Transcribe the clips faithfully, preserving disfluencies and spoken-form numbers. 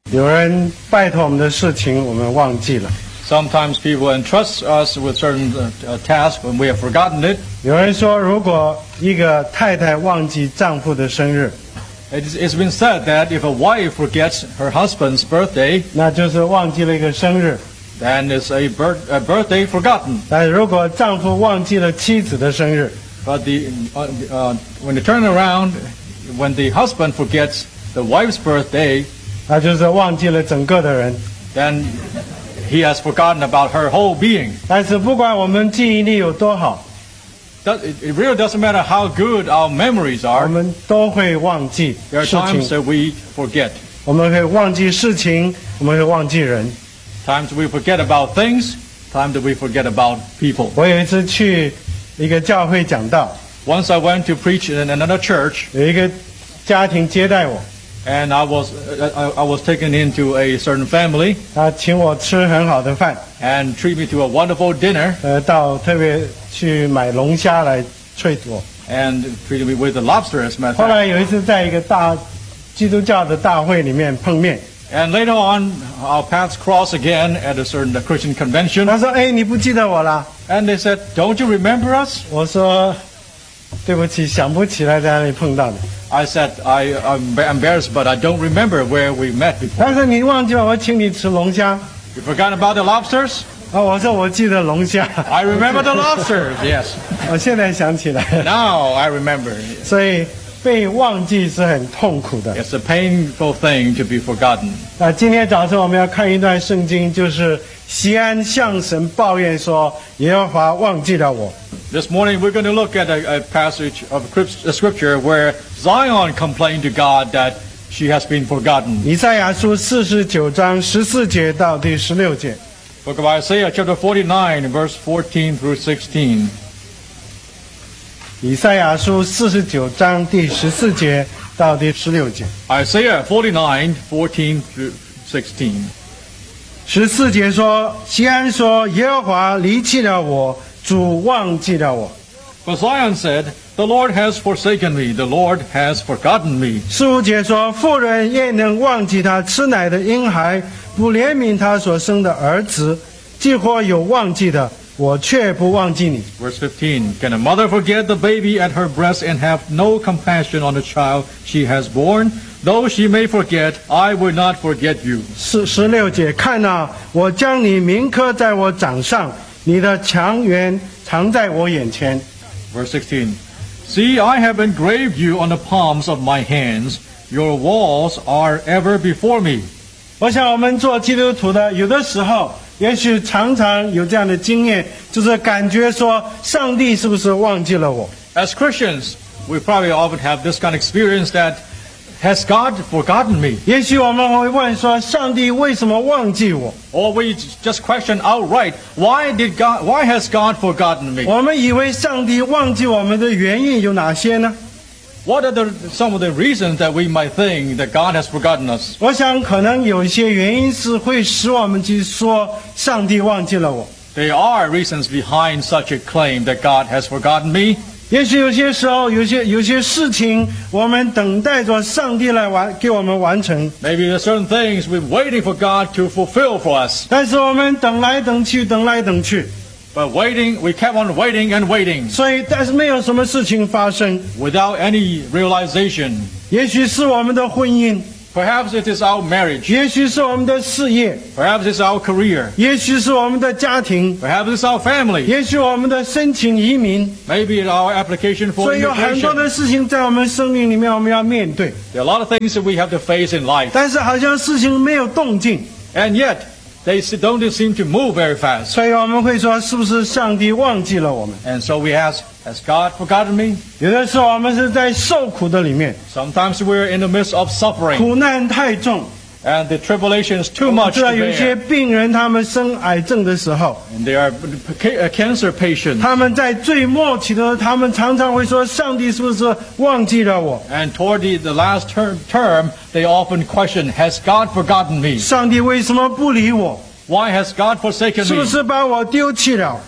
有人拜托我们的事情，我们忘记了。 Sometimes people entrust us with certain uh, tasks when we have forgotten it. 有人说，如果一个太太忘记丈夫的生日， It's, it's been said that if a wife forgets her husband's birthday, 那就是忘记了一个生日。 then it's a, birth, a birthday forgotten. 但如果丈夫忘记了妻子的生日， But the, uh, uh, when you turn around, when the husband forgets the wife's birthday, 那就是忘记了整个的人。 then he has forgotten about her whole being. 但是不管我们记忆力有多好， It it really doesn't matter how good our memories 我 are. 们都会忘记 There are 事 times 情， that we forget. 我们会忘记事情，我们会忘记人。 Times we forget about things. Times that we forget about people. 我有一次去一个教会讲道， Once I went to preach in another church, 有一个家庭接待我， and I was I, I was taken into a certain family 他请我吃很好的饭， and treat me to a wonderful dinner 呃，到特别去买龙虾来催我。 and treated me with the lobster as a matter of 后 fact. 来有一次在一个大基督教的大会里面碰面， And later on, our paths crossed again at a certain Christian convention. 他说：“哎，你不记得我啦 And they said, "Don't you remember us?" ？” 我说：“对不起，想不起来在哪里碰到的。 I said, I, "I'm embarrassed, but I don't remember where we met before." 但是你忘记了，我请你吃龙虾。 You forgot about the lobsters? 啊，我说我记得龙虾， I remember the lobsters. Yes. 我现在想起来了。 Now I remember. 所以被忘记是很痛苦的。 It's a painful thing to be forgotten. 那今天早上我们要看一段圣经，就是西安向神抱怨说：“耶和华忘记了我。” This morning we're going to look at a, a passage of scripture where Zion complained to God that she has been forgotten. 以赛亚书四十九章十四节到第十六节。 Book of Isaiah chapter forty-nine, verse fourteen through sixteen. 以赛亚书四十九章第十四节到第十六节。 Isaiah forty-nine, fourteen through sixteen. 十四节说：“西安说，耶和华离弃了我，主忘记了我。” But Zion said, "The Lord has forsaken me, the Lord has forgotten me." 十五节说：“妇人也能忘记她吃奶的婴孩，不怜悯她所生的儿子。既或有忘记的，我却不忘记你。” Verse fifteen, "Can a mother forget the baby at her breast and have no compassion on the child she has born? Though she may forget, I will not forget you." 十十六节，看啊，我将你铭刻在我掌上，你的强援藏在我眼前。 Verse sixteen, "See, I have engraved you on the palms of my hands. Your walls are ever before me." 我想我们做基督徒的，有的时候也许常常有这样的经验，就是感觉说，上帝是不是忘记了我？ As Christians, we probably often have this kind of experience that, has God forgotten me? 也许我们会问说，上帝为什么忘记我？ Or we just question outright, why did God, why has God forgotten me? 我们以为上帝忘记我们的原因有哪些呢？ What are the, some of the reasons that we might think that God has forgotten us? 我想可能有一些原因是会使我们去说上帝忘记了我。 There are reasons behind such a claim that God has forgotten me. 也许有些时候，有些有些事情，我们等待着上帝来完给我们完成， Maybe there's certain things we're waiting for God to fulfill for us. 但是我们等来等去，等来等去， But waiting, we kept on waiting and waiting 所以但是没有什么事情发生。 without any realization. 也许是我们的婚姻， Perhaps it is our marriage. 也许是我们的事业， Perhaps it's our career. 也许是我们的家庭， Perhaps it's our family. 也许我们的申请移民。 Maybe it's our application for 所以有很多 immigration. 的事情在我们生命里面，我们要面对， There are a lot of things that we have to face in life. 但是好像事情没有动静， And yet, they don't seem to move very fast. 所以我们会说，是不是上帝忘记了我们？ And so we ask, has God forgotten me? 有的时候我们是在受苦的里面， Sometimes we're in the midst of suffering. 苦难太重。 And the tribulation is too 我们 much 知 to 道有一些 bear. 病人，他们生癌症的时候， And they are ca- cancer patients. 他们在最末期的时候，他们常常会说：“上帝是不是忘记了我？ And toward the, the last term, term, they often question, has God forgotten me? 上帝为什么不理我？ Why has God forsaken 是不 me? 是把我丢弃了？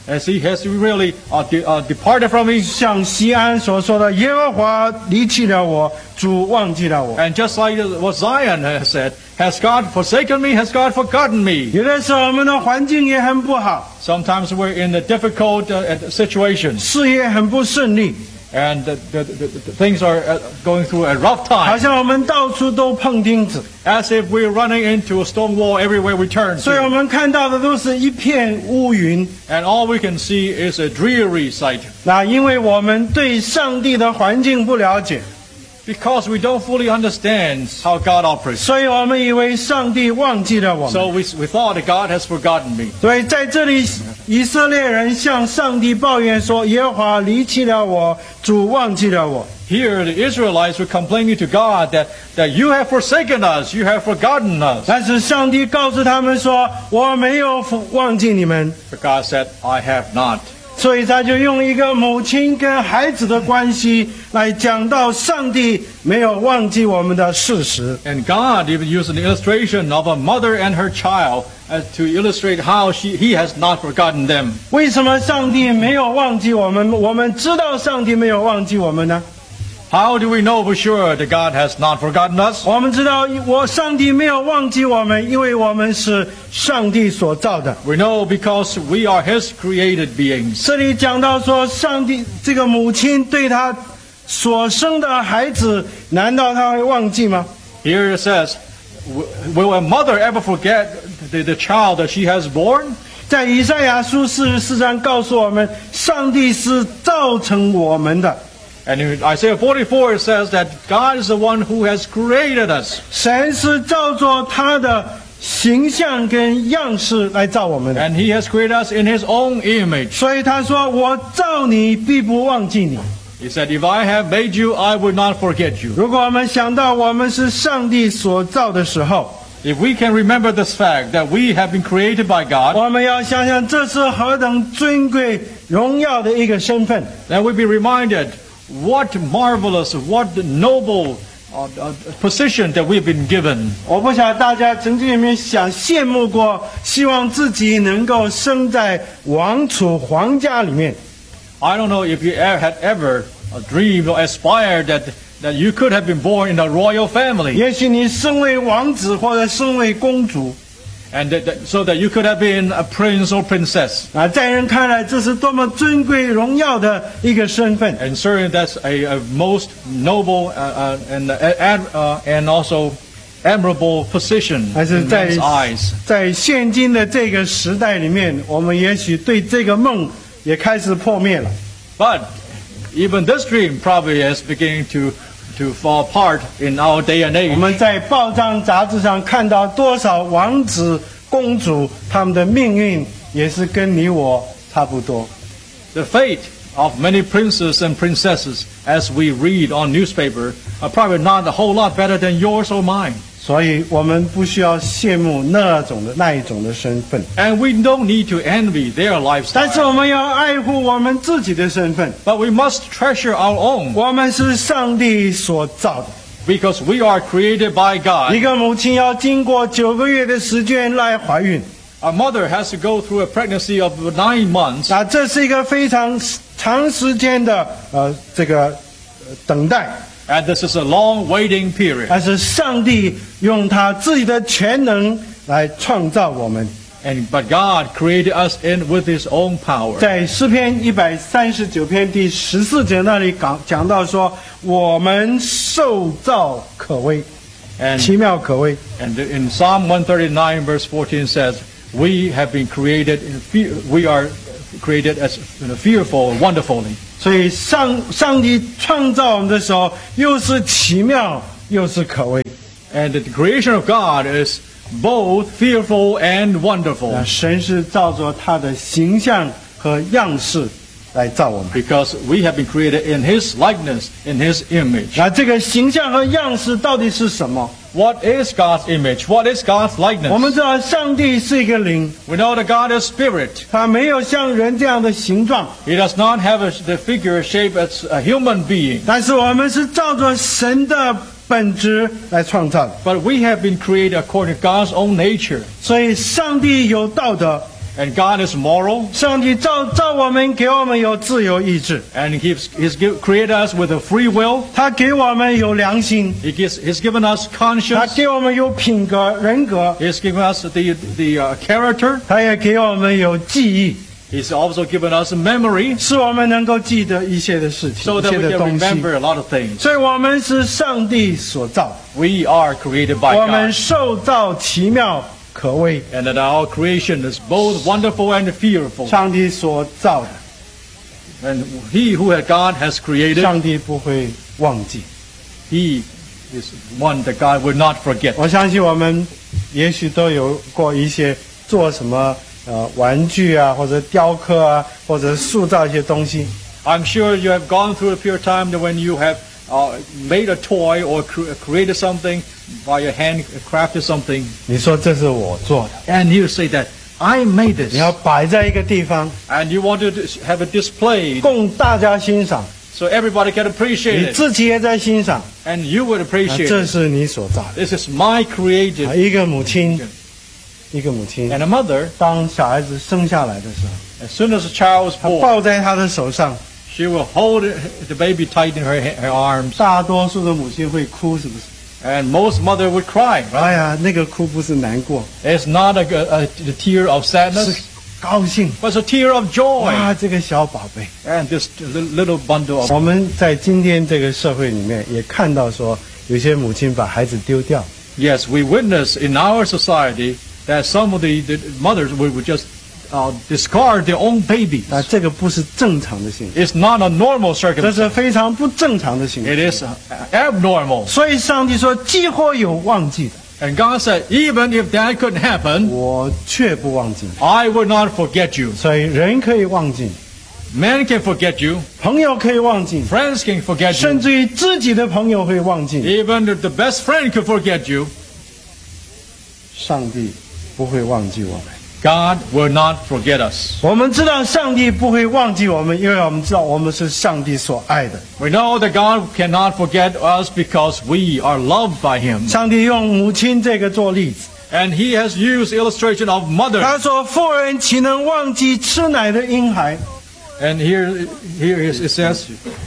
As he has really uh, de- uh, departed from me. 像西安所说的，耶和华离弃了我，主忘记了我。 And just like what Zion has said, has God forsaken me? Has God forgotten me? 有的时候我们的环境也很不好， Sometimes we're in a difficult uh, situation, 事业很不顺利， and the, the, the, the things are uh, going through a rough 好 time, 像我们到处都碰钉子， as if we're running into a stone wall everywhere we turn 所以我 to. 们看到的都是一片乌云。 And all we can see is a dreary sight, 那因为我们对上帝的环境不了解， because we don't fully understand how God operates. 所以我们以为上帝忘记了我们。 So we, we thought that God has forgotten me. 所以在这里，以色列人向上帝抱怨说：“耶和华离弃了我，主忘记了我。” Here, the Israelites were complaining to God that, that you have forsaken us, you have forgotten us. 但是上帝告诉他们说：“我没有忘记你们。” But God said, I have not. 所以他就用一个母亲跟孩子的关系来讲到上帝没有忘记我们的事实。 And God even used an illustration of a mother and her child as to illustrate how she, He has not forgotten them. 为什么上帝没有忘记我们？我们知道上帝没有忘记我们呢？ How do we know for sure that God has not forgotten us? 我们知道，我上帝没有忘记我们，因为我们是上帝所造的。 We know because we are His created beings. 这里讲到说，上帝这个母亲对他所生的孩子，难道他会忘记吗？ Here it says, will a mother ever forget the, the child that she has born? 在以赛亚书四十四章告诉我们，上帝是造成我们的。 And in Isaiah forty-four it says that God is the one who has created us. 神是照着他的形象跟样式来造我们的， And He has created us in His own image. 所以他说：“我造你，必不忘记你。” He said, if I have made you, I will not forget you. 如果我们想到我们是上帝所造的时候， If we can remember this fact that we have been created by God, 我们要想想这是何等尊贵荣耀的一个身份。 then we'll be reminded what marvelous, what noble uh, uh, position that we've been given. 我不晓得大家曾经有没有想羡慕过，希望自己能够生在王储皇家里面。 I don't know if you e- had ever uh, dreamed or aspired that, that you could have been born in a royal family, 也许你身为王子或者身为公主， and that, that, so that you could have been a prince or princess. 啊，在人看来这是多么尊贵荣耀的一个身份。 And certainly that's a, a most noble uh, uh, and, uh, ad, uh, and also admirable position 但是 in 在 men's eyes. 在现今的这个时代里面，我们也许对这个梦也开始破灭了。 But even this dream probably is beginning to, to fall apart in our day and 我 age. 们在报章杂志上看到多少王子公主，他们的命运也是跟你我差不多。 The fate of many princes and princesses, as we read on newspaper, are probably not a whole lot better than yours or mine. 所以我们不需要羡慕那种的那一种的身份， And we don't need to envy their 但是 lifestyle. 我们要爱护我们自己的身份。 But we must treasure our own, 我们是上帝所造的。 because we are created by 一 God. 个母亲要经过九个月的时间来怀孕， A mother has to go through a pregnancy of nine months. 啊，这是一个非常长时间的呃这个呃等待。 And this is a long waiting period. 但是上帝用他自己的全能来创造我们。 And, but God created us in with His own power. 在诗篇一百三十九篇第十四节那里讲讲到说，我们受造可畏， And, 奇妙可畏。 and in Psalm one thirty-nine verse fourteen says, we have been created, in fear, we are created as you know, fearful, wonderfully. 所以上上帝创造我们的时候，又是奇妙，又是可畏。 And the creation of God is both fearful and 那 wonderful, 神是照着他的形象和样式来造我们。 because we have been created in His likeness, in His image. 那这个形象和样式到底是什么？ What is God's image? What is God's 我们 likeness? 知道上帝是一个灵， We know that God is spirit. 他没有像人这样的形状， He does not have a, the figure shape as a human being. 但是我们是照着神的本质来创造的。 But we have been created according to God's own nature. 所以上帝有道德， And God is moral, 上帝造造我们，给我们有自由意志， and He's, he's give, created us with a free will. 他给我们有良心， He gives, he's given us 他 conscience. 给我们有品格人格， He's given us the, the uh, character. 他也给我们有记忆， He's also given us memory 使我们能够记得一切的事情， so 一 that 切 we 的 can 东西。 remember a lot of things. 所以我们是上帝所造， We are created by 我们 God. 受造奇妙可畏， And that our creation is both wonderful and fearful. 上帝所造的， And He who had God has created, 上帝不会忘记。 He is one that God will not forget. 我相信我们也许都有过一些做什么呃玩具啊，或者雕刻啊，或者塑造一些东西。 I'm sure you have gone through a period of time that when you have uh, made a toy or cre- created something by your hand, crafted something, 你说这是我做的， and you say that, I made this. 你要摆在一个地方 And you want to have it displayed 供大家欣赏， so everybody can 你 appreciate it. 自己也在欣赏， And you would 啊 appreciate 这 it. 是你所造的。 This is my 啊， created. 一个母亲，一个母亲， And a mother, 当小孩子生下来的时候， as soon as a child was 她 born, 抱在她的手上， she will hold it- the baby tight in her, her arms. 大多数的母亲会哭，是不是？ And most mother would cry. Right? 哎呀，那个哭不是难过， It's not a, a, a tear of 是 sadness, 高兴。 but it's a tear of joy. 哇，这个小宝贝！ And this little bundle of 我们在今天这个社会里面也看到说，有些母亲把孩子丢掉， Yes, we witness in our society that some of the, the mothers would, would just uh, discard their own babies. 啊，这个不是正常的行为， It's not a normal 这 circumstance. 是非常不正常的行为。 It is uh, abnormal. 所以上帝说，既或有忘记的， And God said, even if that couldn't happen, 我却不忘记你。 I would not forget you. 所以人可以忘记你， Men can forget you. 朋友可以忘记你， Friends can forget 甚 you. 至于自己的朋友会忘记你。 Even the best friend could forget you. 上帝不会忘记我们。 God will not forget us. 我们知道上帝不会忘记我们，因为我们知道我们是上帝所爱的。 We know that God cannot forget us because we are loved by Him. 上帝用母亲这个做例子， And He has used illustration of mother. 他说：“妇人岂能忘记吃奶的婴孩？ And here, here is- it says,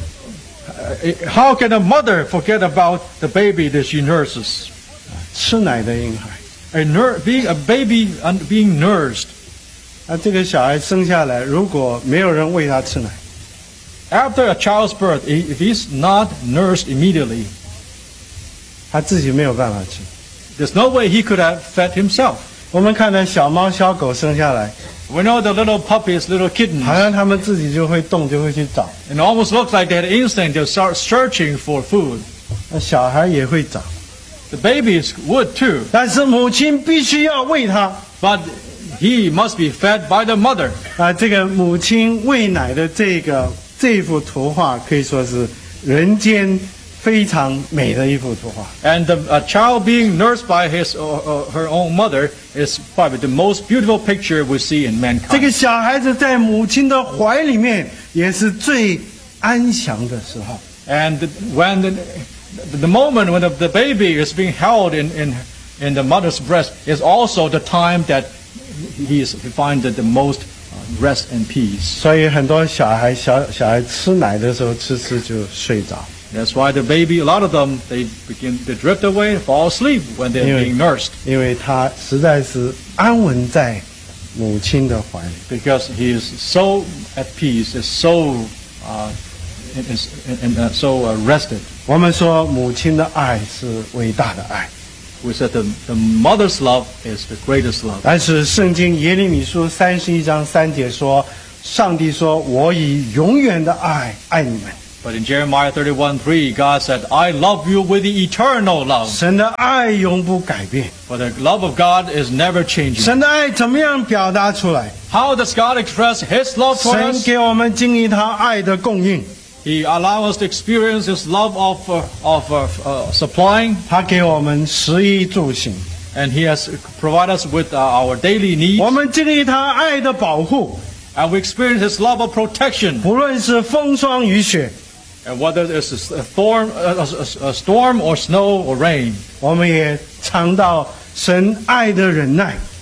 uh, how can a mother forget about the baby that she nurses? 吃奶的婴孩。 A nur- being a baby and being nursed. 那这个小孩生下来，如果没有人喂他吃奶， After a child's birth, i- if he's not nursed immediately, 他自己没有办法吃。 there's no way he could have fed himself. 我们看到小猫、小狗生下来， We know the little puppies, little kittens, 好像他们自己就会动，就会去找。 and it almost looks like they had instinct to start searching for food. 那小孩也会找， The babies would too, 但是母亲必须要喂他。 but he must be fed by the mother. 啊，这个母亲喂奶的这个这幅图画，可以说是人间非常美的一幅图画。 And the, a child being nursed by his or, or her own mother is probably the most beautiful picture we see in 这 mankind. 个小孩子在母亲的怀里面，也是最安详的时候。 And when the, the moment when the, the baby is being held in, in, in the mother's breast is also the time that he, is, he finds the, the most uh, rest and peace. 所以很多小孩小小孩吃奶的时候，吃吃就睡着。 That's why the baby, a lot of them, they begin to drift away, fall asleep when they're Yeah. being nursed 因为他实在是安稳在母亲的怀里。 because he is so at peace, is so uh, is, and, uh, so uh, rested. 我们说母亲的爱是伟大的爱， We said the, the mother's love is the greatest love. 但是圣经耶利米书三十一章三节说，上帝说：“我以永远的爱爱你们。 But in Jeremiah thirty-one three, God said, I love you with the eternal love. ” 神的爱永不改变。 For the love of God is never changing. 神的爱怎么样表达出来？ How does God express His love for 神 us? 给我们经历他爱的供应， He allows us to experience His love of, uh, of uh, uh, supplying, 他给我们食衣住行， and He has provided us with uh, our daily needs. 我们经历他爱的保护， And we experience His love of protection. 不论是风霜雨雪， And whether it's a, storm, a, a, a storm or snow or rain, 我们也尝到神爱的忍耐，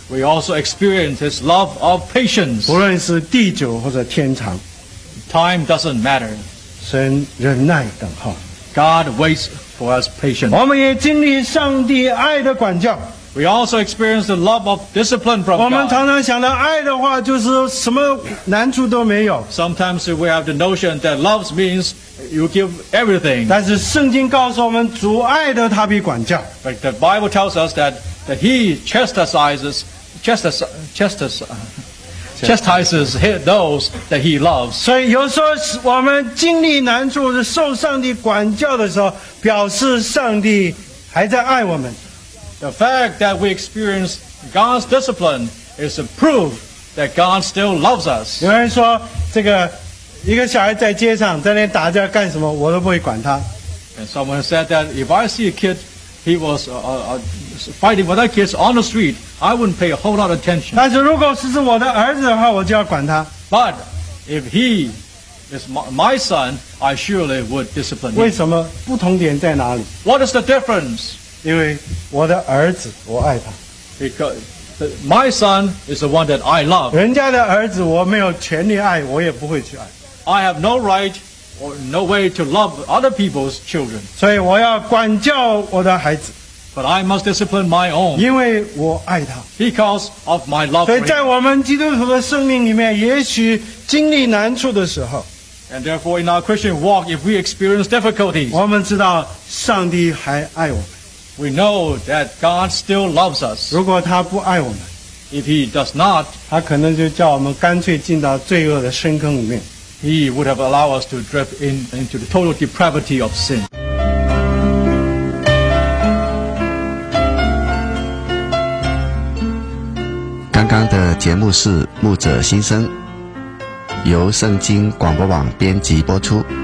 we also experience His love of patience. 不论是地久或者天长， Time doesn't matter. 神忍耐等候。 God waits for us patiently. 我们也经历上帝爱的管教。 We also experience the love of discipline 我 from 们 God. 常常想到爱的话，就是什么难处都没有。 Sometimes we have the notion that love means you give everything. 但是圣经告诉我们，主爱的他必管教。 But the Bible tells us that, that He chastises, chastises, chastises, chastises those that He loves. 所以有时候我们经历难处、受上帝管教的时候，表示上帝还在爱我们。 The fact that we experience God's discipline is a proof that God still loves us. 有人说，这个一个小孩在街上在那打架干什么，我都不会管他。 And someone said that if I see a kid, he was uh, uh, fighting with other kids on the street, I wouldn't pay a whole lot of attention. 但是如果是是我的儿子的话，我就要管他。 But if he is my, my son, I surely would discipline 为 him. 什么？不同点在哪里？ What is the difference? 因为我的儿子，我爱他； Because the, my son is the one that I love. 人家的儿子，我没有权利爱，我也不会去爱。 I have no right or no way to love other people's children. 所以我要管教我的孩子， But I must discipline my own 因为我爱他。 because of my love 所以 for 在 him. 我们基督徒的生命里面，也许经历难处的时候， And therefore in our Christian walk, if we experience difficulties, 我们知道上帝还爱我们。 we know that God still loves us. 如果他不爱我们， If He does not, 他可能就叫我们干脆进到罪恶的深坑里面。 He would have allowed us to drift in, into the total depravity of sin. 刚刚的节目是牧者心声，由圣经广播网编辑播出。